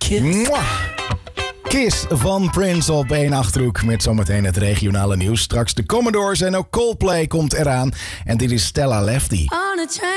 Mwah. Kiss van Prince op 1 Achterhoek met zometeen het regionale nieuws. Straks de Commodores en ook Coldplay komt eraan. En dit is Stella Lefty.